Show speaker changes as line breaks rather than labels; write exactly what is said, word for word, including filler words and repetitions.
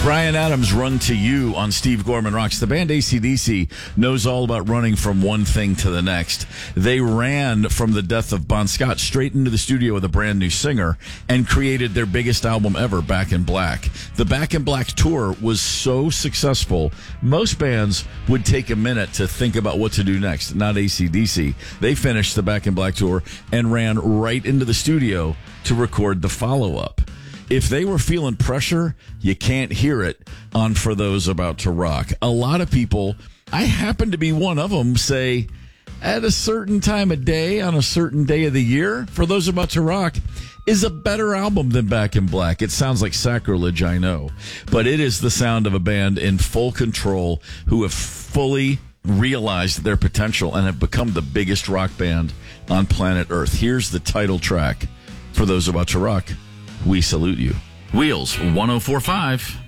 Bryan Adams, Run to You on Steve Gorman Rocks. The band A C D C knows all about running from one thing to the next. They ran from the death of Bon Scott straight into the studio with a brand new singer and created their biggest album ever, Back in Black. The Back in Black tour was so successful, most bands would take a minute to think about what to do next. Not A C D C. They finished the Back in Black tour and ran right into the studio to record the follow-up. If they were feeling pressure, you can't hear it on For Those About to Rock. A lot of people, I happen to be one of them, say at a certain time of day, on a certain day of the year, For Those About to Rock is a better album than Back in Black. It sounds like sacrilege, I know. But it is the sound of a band in full control who have fully realized their potential and have become the biggest rock band on planet Earth. Here's the title track, For Those About to Rock. We salute you. Wheels one oh four point five.